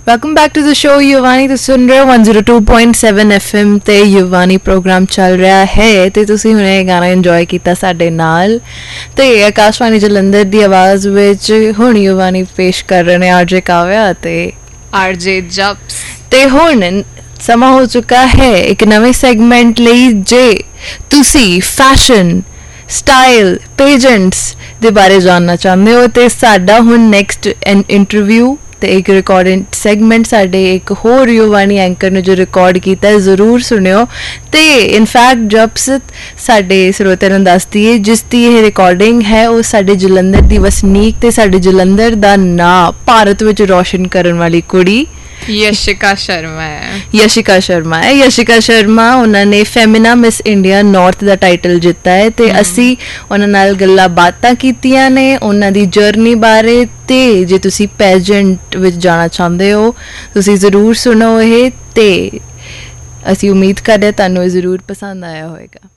Welcome back to the show ਯੂਵਾਨੀ। ਤੁਸੀਂ ਸੁਣ ਰਹੇ ਹੋ 102.7 FM ਤੇ ਯੂਵਾਨੀ ਪ੍ਰੋਗਰਾਮ ਚੱਲ ਰਿਹਾ ਹੈ ਤੇ ਤੁਸੀਂ ਹੁਣੇ ਗਾਣਾ ਇੰਜੋਏ ਕੀਤਾ ਸਾਡੇ ਨਾਲ। ਤੇ ਆਕਾਸ਼ਵਾਣੀ ਜਲੰਧਰ ਦੀ ਆਵਾਜ਼ ਵਿੱਚ ਹੁਣ ਯੂਵਾਨੀ ਪੇਸ਼ ਕਰ ਰਹੇ ਨੇ ਆਰਜੇ ਕਾਵਿਆ ਤੇ ਆਰਜੇ ਜਪਸ। ਤੇ ਹੁਣ ਸਮਾਂ ਹੋ ਚੁੱਕਾ ਹੈ ਇੱਕ ਨਵੇਂ ਸੈਗਮੈਂਟ ਲਈ। ਜੇ ਤੁਸੀਂ ਫੈਸ਼ਨ, ਸਟਾਈਲ, ਪੇਜੈਂਟਸ ਦੇ ਬਾਰੇ ਜਾਣਨਾ ਚਾਹੁੰਦੇ ਹੋ ਤੇ ਸਾਡਾ ਹੁਣ ਨੈਕਸਟ ਇੰਟਰਵਿਊ ਤੇ ਇੱਕ ਰਿਕਾਰਡਡ ਸੈਗਮੈਂਟ ਸਾਡੇ ਇੱਕ ਹੋਰ ਯੂਵਾਨੀ ਐਂਕਰ ਨੇ ਜੋ ਰਿਕਾਰਡ ਕੀਤਾ ਹੈ, ਜ਼ਰੂਰ ਸੁਣਿਓ। ਤੇ ਇਨਫੈਕਟ ਜਬਸ ਸਾਡੇ ਸਰੋਤਿਆਂ ਨੂੰ ਦੱਸਦੀ ਹੈ ਜਿਸ ਦੀ ਇਹ ਰਿਕਾਰਡਿੰਗ ਹੈ ਉਹ ਸਾਡੇ ਜਲੰਧਰ ਦੀ ਵਸਨੀਕ ਤੇ ਸਾਡੇ ਜਲੰਧਰ ਦਾ ਨਾਂ ਭਾਰਤ ਵਿੱਚ ਰੋਸ਼ਨ ਕਰਨ ਵਾਲੀ ਕੁੜੀ ਯਸ਼ਿਕਾ ਸ਼ਰਮਾ ਹੈ। ਯਸ਼ਿਕਾ ਸ਼ਰਮਾ ਉਹਨਾਂ ਨੇ ਫੈਮਿਨਾ ਮਿਸ ਇੰਡੀਆ ਨਾਰਥ ਦਾ ਟਾਈਟਲ ਜਿੱਤਾ ਹੈ ਤੇ ਅਸੀਂ ਉਹਨਾਂ ਨਾਲ ਗੱਲਾਂ ਬਾਤਾਂ ਕੀਤੀਆਂ ਨੇ ਉਹਨਾਂ ਦੀ ਜਰਨੀ ਬਾਰੇ। ਤੇ ਜੇ ਤੁਸੀਂ ਪੈਜੈਂਟ ਵਿੱਚ ਜਾਣਾ ਚਾਹੁੰਦੇ ਹੋ ਤੁਸੀਂ ਜ਼ਰੂਰ ਸੁਣੋ ਇਹ, ਤੇ ਅਸੀਂ ਉਮੀਦ ਕਰਦੇ ਤੁਹਾਨੂੰ ਇਹ ਜ਼ਰੂਰ ਪਸੰਦ ਆਇਆ ਹੋਵੇਗਾ।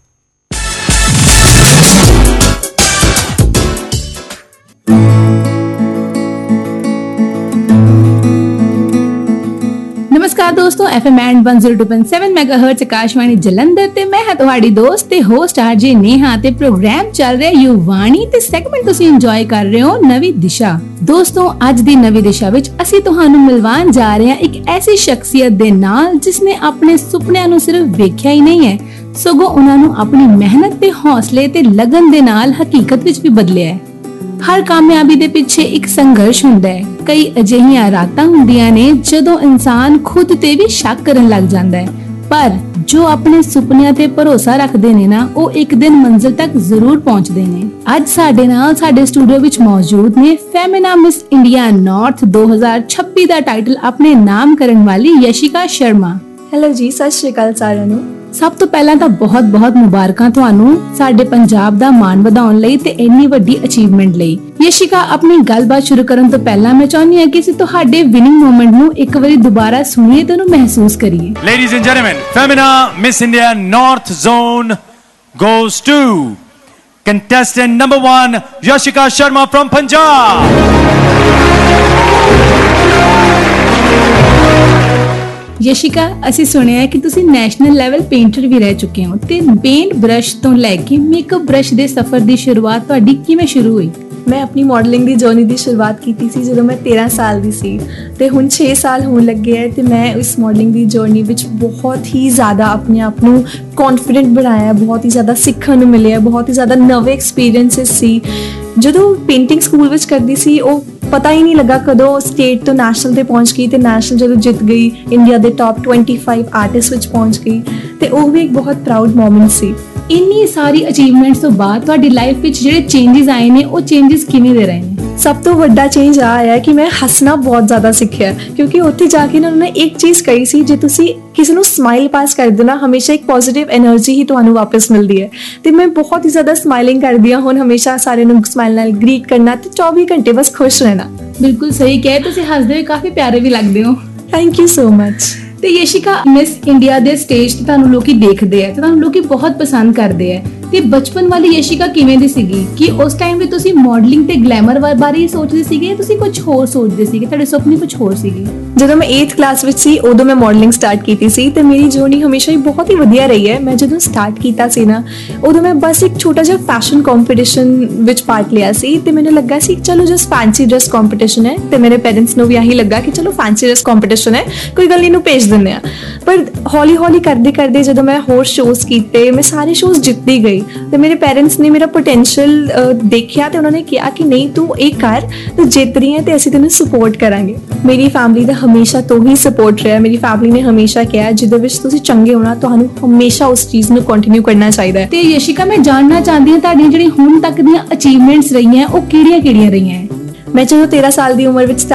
नमस्कार दोस्तों, FM and 102.7 megahertz Akashvani Jalandhar ते मैं हां तुहाडी दोस्त ते होस्ट आरजे नेहा ते प्रोग्राम चल रहा युवानी ते सैगमेंट तुसीं इंजॉय कर रहे हो नवी दिशा। दोस्तों अज दी नवी दिशा विच असीं तुहानूं मिलवान जा रहे हां एक ऐसी शख्सियत दे नाल जिसने अपने सुपनिਆਂ ਨੂੰ सिर्फ वेख्या ही नहीं है सगों उन्हां नूं अपनी मेहनत ते हौसले ते लगन दे नाल हकीकत विच भी बदलिया है। हर कामयाबी दे पिछे एक संघर्ष हुंदा है। कई अजिहियां रातां हुंदियां ने जदों इंसान खुद ते भी शक करन लग जांदा है, पर जो अपने सुपनिਆਂ ਤੇ ਭਰੋਸਾ ਰੱਖਦੇ ਨੇ ਨਾ ਉਹ ਇੱਕ ਦਿਨ ਮੰਜ਼ਿਲ ਤੱਕ ਜ਼ਰੂਰ ਪਹੁੰਚਦੇ ਨੇ। ਅੱਜ ਸਾਡੇ ਨਾਲ ਸਾਡੇ ਸਟੂਡੀਓ ਵਿੱਚ ਮੌਜੂਦ ਨੇ ਫੈਮਿਨਾ ਮਿਸ ਇੰਡੀਆ ਨਾਰਥ 2026 ਦਾ ਟਾਈਟਲ ਆਪਣੇ ਨਾਮ ਕਰਨ ਵਾਲੀ ਯਸ਼ਿਕਾ ਸ਼ਰਮਾ। ਹੈਲੋ ਜੀ, ਸਤਿ ਸ਼੍ਰੀ ਅਕਾਲ ਸਾਰਿਆਂ ਨੂੰ। ਸਭ ਤੋਂ ਪਹਿਲਾਂ ਤਾਂ ਬਹੁਤ-ਬਹੁਤ ਮੁਬਾਰਕਾਂ ਤੁਹਾਨੂੰ ਸਾਡੇ ਪੰਜਾਬ ਦਾ ਮਾਣ ਵਧਾਉਣ ਲਈ ਤੇ ਇੰਨੀ ਵੱਡੀ ਅਚੀਵਮੈਂਟ ਲਈ। ਯਸ਼ਿਕਾ, ਆਪਣੀ ਗੱਲਬਾਤ ਸ਼ੁਰੂ ਕਰਨ ਤੋਂ ਪਹਿਲਾਂ ਮੈਂ ਚਾਹੁੰਦੀ ਹਾਂ ਕਿ ਅਸੀਂ ਤੁਹਾਡੇ ਵਿਨਿੰਗ ਮੂਮੈਂਟ ਨੂੰ ਇੱਕ ਵਾਰੀ ਦੁਬਾਰਾ ਸੁਣੀਏ ਤੇ ਉਹਨੂੰ ਮਹਿਸੂਸ ਕਰੀਏ। Ladies and gentlemen, Femina Miss India North Zone goes to contestant number 1, Yashika Sharma from Punjab. Yashika, ਅਸੀਂ ਸੁਣਿਆ ਹੈ ਕਿ ਤੁਸੀਂ ਨੈਸ਼ਨਲ ਲੈਵਲ ਪੇਂਟਰ ਵੀ ਰਹਿ ਚੁੱਕੇ ਹੋ ਤੇ ਪੇਂਟ ਬ੍ਰਸ਼ ਤੋਂ ਲੈ ਕੇ ਮੇਕਅਪ ਬ੍ਰਸ਼ ਦੇ ਸਫ਼ਰ ਦੀ ਸ਼ੁਰੂਆਤ ਤੁਹਾਡੀ ਕਿਵੇਂ ਸ਼ੁਰੂ ਹੋਈ? ਮੈਂ ਆਪਣੀ ਮਾਡਲਿੰਗ ਦੀ ਜਰਨੀ ਦੀ ਸ਼ੁਰੂਆਤ ਕੀਤੀ ਸੀ ਜਦੋਂ ਮੈਂ 13 ਸਾਲ ਦੀ ਸੀ ਤੇ ਹੁਣ 6 ਸਾਲ ਹੋਣ ਲੱਗੇ ਹੈ ਤੇ ਮੈਂ ਇਸ ਮਾਡਲਿੰਗ ਦੀ ਜਰਨੀ ਵਿੱਚ ਬਹੁਤ ਹੀ ਜ਼ਿਆਦਾ ਆਪਣੇ ਆਪ ਨੂੰ ਕੌਨਫੀਡੈਂਟ ਬਣਾਇਆ, ਬਹੁਤ ਹੀ ਜ਼ਿਆਦਾ ਸਿੱਖਣ ਨੂੰ ਮਿਲਿਆ, ਬਹੁਤ ਹੀ ਜ਼ਿਆਦਾ ਨਵੇਂ ਐਕਸਪੀਰੀਐਂਸਿਸ ਸੀ। ਜਦੋਂ ਪੇਂਟਿੰਗ ਸਕੂਲ ਵਿੱਚ ਕਰਦੀ ਸੀ ਉਹ ਪਤਾ ਹੀ ਨਹੀਂ ਲੱਗਾ ਕਦੋਂ ਸਟੇਟ ਤੋਂ ਨੈਸ਼ਨਲ ਤੇ ਪਹੁੰਚ ਗਈ ਤੇ ਨੈਸ਼ਨਲ ਜਦੋਂ ਜਿੱਤ ਗਈ ਇੰਡੀਆ ਦੇ ਟੌਪ 25 ਆਰਟਿਸਟ ਵਿੱਚ ਪਹੁੰਚ ਗਈ ਤੇ ਉਹ ਵੀ ਇੱਕ ਬਹੁਤ ਪ੍ਰਾਊਡ ਮੋਮੈਂਟ ਸੀ। ਇੰਨੀ ਸਾਰੀ ਅਚੀਵਮੈਂਟਸ ਤੋਂ ਬਾਅਦ ਤੁਹਾਡੀ ਲਾਈਫ ਵਿੱਚ ਜਿਹੜੇ ਚੇਂਜਸ ਆਏ ਨੇ ਉਹ ਚੇਂਜਸ ਕਿਵੇਂ ਦੇ ਰਹੇ ਨੇ? ਸਭ ਤੋਂ ਵੱਡਾ ਚੇਂਜ ਆ ਆਇਆ ਕਿ ਮੈਂ ਹੱਸਣਾ ਬਹੁਤ ਜ਼ਿਆਦਾ ਸਿੱਖਿਆ ਕਿਉਂਕਿ ਉੱਥੇ ਜਾ ਕੇ ਉਹਨਾਂ ਨੇ ਇੱਕ ਚੀਜ਼ ਕਹੀ ਸੀ, ਜੇ ਤੁਸੀਂ ਕਿਸੇ ਨੂੰ ਸਮਾਈਲ ਪਾਸ ਕਰ ਦਿਓ ਨਾ ਹਮੇਸ਼ਾ ਇੱਕ ਪੋਜ਼ਿਟਿਵ એનર્ਜੀ ਹੀ ਤੁਹਾਨੂੰ ਵਾਪਸ ਮਿਲਦੀ ਹੈ। ਤੇ ਮੈਂ ਬਹੁਤ ਹੀ ਜ਼ਿਆਦਾ ਸਮਾਈਲਿੰਗ ਕਰਦੀ ਹਾਂ ਹੁਣ, ਹਮੇਸ਼ਾ ਸਾਰਿਆਂ ਨੂੰ ਸਮਾਈਲ ਨਾਲ ਗ੍ਰੀਟ ਕਰਨਾ ਤੇ 24 ਘੰਟੇ ਬਸ ਖੁਸ਼ ਰਹਿਣਾ। ਬਿਲਕੁਲ ਸਹੀ ਕਿਹਾ, ਤੁਸੀਂ ਹੱਸਦੇ ਹੋਏ ਕਾਫੀ ਪਿਆਰੇ ਵੀ ਲੱਗਦੇ ਹੋ। Thank you so much. ਤੇ ਯਸ਼ਿਕਾ, ਮਿਸ ਇੰਡੀਆ ਦੇ ਸਟੇਜ ਤੇ ਤੁਹਾਨੂੰ ਲੋਕੀ ਦੇਖਦੇ ਆ ਤੇ ਤੁਹਾਨੂੰ ਲੋਕੀ ਬਹੁਤ ਪਸੰਦ ਕਰਦੇ ਆ ਤੇ ਬਚਪਨ ਵਾਲੀ ਯਸ਼ਿਕਾ ਕਿਵੇਂ ਦੀ ਸੀਗੀ? ਕਿ ਉਸ ਟਾਈਮ ਵੀ ਤੁਸੀਂ ਮਾਡਲਿੰਗ ਤੇ ਗਲੈਮਰ ਬਾਰੇ ਹੀ ਸੋਚਦੇ ਸੀਗੇ, ਤੁਸੀਂ ਕੁਝ ਹੋਰ ਸੋਚਦੇ ਸੀਗੇ, ਤੁਹਾਡੇ ਸੁਪਨੇ ਕੁਝ ਹੋਰ ਸੀਗੇ? ਜਦੋਂ ਮੈਂ 8th ਕਲਾਸ ਵਿੱਚ ਸੀ ਉਦੋਂ ਮੈਂ ਮਾਡਲਿੰਗ ਸਟਾਰਟ ਕੀਤੀ ਸੀ ਤੇ ਮੇਰੀ ਜਰਨੀ ਹਮੇਸ਼ਾ ਹੀ ਬਹੁਤ ਹੀ ਵਧੀਆ ਰਹੀ ਹੈ। ਮੈਂ ਜਦੋਂ ਸਟਾਰਟ ਕੀਤਾ ਸੀ ਨਾ ਉਦੋਂ ਮੈਂ ਬਸ ਇੱਕ ਛੋਟਾ ਜਿਹਾ ਫੈਸ਼ਨ ਕੰਪੀਟੀਸ਼ਨ ਵਿੱਚ ਪਾਰਟ ਲਿਆ ਸੀ ਤੇ ਮੈਨੂੰ ਲੱਗਾ ਸੀ ਚਲੋ ਜਸਟ ਫੈਂਸੀ ਡਰੈਸ ਕੰਪੀਟੀਸ਼ਨ ਹੈ ਤੇ ਮੇਰੇ ਪੇਰੈਂਟਸ ਨੂੰ ਵੀ ਆਹੀ ਲੱਗਾ ਕਿ ਚਲੋ ਫੈਂਸੀ ਡਰੈਸ ਕੰਪੀਟੀਸ਼ਨ ਹੈ, ਕੋਈ ਗੱਲ ਨਹੀਂ, ਇਹਨੂੰ ਭੇਜ ਦਿੰਦੇ ਆ। ਪਰ ਹੌਲੀ ਹੌਲੀ ਕਰਦੇ ਜਦੋਂ ਮੈਂ ਹੋਰ ਸ਼ੋਜ਼ ਕੀਤੇ ਮੈਂ ਸਾਰੇ ਸ਼ੋਜ਼ ਜਿੱਤਦੀ ਗਈ ਤੇ ਮੇਰੇ ਪੇਰੈਂਟਸ ਨੇ ਮੇਰਾ ਪੋਟੈਂਸ਼ੀਅਲ ਦੇਖਿਆ ਤੇ ਉਹਨਾਂ ਨੇ ਕਿਹਾ ਕਿ ਨਹੀਂ ਤੂੰ ਇਹ ਕਰ, ਤੂੰ ਜਿੱਤ ਰਹੀ ਹੈ ਤੇ ਅਸੀਂ ਤੈਨੂੰ ਸਪੋਰਟ ਕਰਾਂਗੇ। ਮੇਰੀ ਫੈਮਿਲੀ ਦਾ ਹਮੇਸ਼ਾ ਤੋਂ ਹੀ ਸਪੋਰਟ ਰਿਹਾ। ਮੇਰੀ ਫੈਮਿਲੀ ਨੇ ਹਮੇਸ਼ਾ ਕਿਹਾ ਜਿਹਦੇ ਵਿੱਚ ਤੁਸੀਂ ਚੰਗੇ ਹੋਣਾ ਤੁਹਾਨੂੰ ਹਮੇਸ਼ਾ ਉਸ ਚੀਜ਼ ਨੂੰ ਕੰਟੀਨਿਊ ਕਰਨਾ ਚਾਹੀਦਾ ਹੈ। ਤੇ ਯਸ਼ਿਕਾ, ਮੈਂ ਜਾਣਨਾ ਚਾਹੁੰਦੀ ਹਾਂ ਤੁਹਾਡੀਆਂ ਜਿਹੜੀਆਂ ਹੁਣ ਤੱਕ ਦੀਆਂ ਅਚੀਵਮੈਂਟਸ ਰਹੀਆਂ ਉਹ ਕਿਹੜੀਆਂ ਰਹੀਆਂ? ਮੈਂ ਜਦੋਂ 13 ਸਾਲ ਦੀ ਉਮਰ ਵਿੱਚ